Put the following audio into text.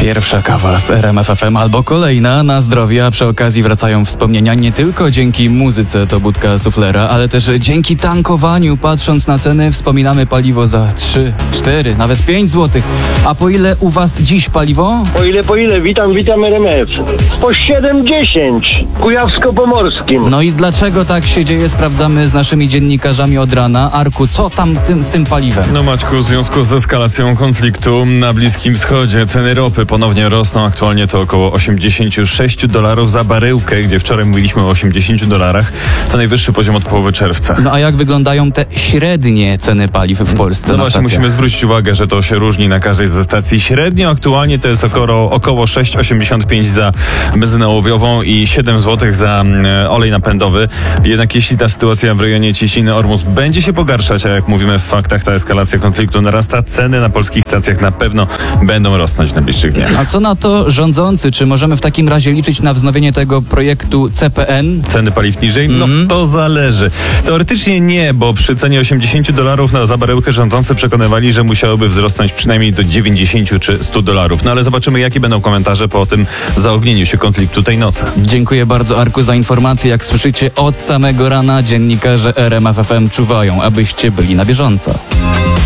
Pierwsza kawa z RMF FM albo kolejna na zdrowie, a przy okazji wracają wspomnienia nie tylko dzięki muzyce to budka suflera, ale też dzięki tankowaniu. Patrząc na ceny, wspominamy paliwo za 3, 4, nawet 5 zł. A po ile u was dziś paliwo? Po ile? Witam RMF. Po 7,10 Kujawsko-Pomorskim. No i dlaczego tak się dzieje, sprawdzamy z naszymi dziennikarzami od rana. Arku, co tam z tym paliwem? No Maćku, w związku z eskalacją konfliktu na Bliskim Wschodzie ceny ropy ponownie rosną. Aktualnie to około $86 za baryłkę, gdzie wczoraj mówiliśmy o $80. To najwyższy poziom od połowy czerwca. No a jak wyglądają te średnie ceny paliw w Polsce? No na właśnie, stacjach? musimy zwrócić uwagę, że to się różni na każdej ze stacji. Średnio aktualnie to jest około 6,85 za benzynę ołowiową i 7 zł za olej napędowy. Jednak jeśli ta sytuacja w rejonie Cieśniny-Ormus będzie się pogarszać, a jak mówimy w faktach, ta eskalacja konfliktu narasta, ceny na polskich stacjach na pewno będą rosnąć w najbliższych dniach. A co na to rządzący? Czy możemy w takim razie liczyć na wznowienie tego projektu CPN? Ceny paliw niżej? No to zależy. Teoretycznie nie, bo przy cenie $80 za baryłkę rządzący przekonywali, że musiałyby wzrosnąć przynajmniej do 90 czy $100. No ale zobaczymy, jakie będą komentarze po tym zaognieniu się konfliktu tej nocy. Dziękuję bardzo, Arku, za informacje. Jak słyszycie, od samego rana dziennikarze RMF FM czuwają, abyście byli na bieżąco.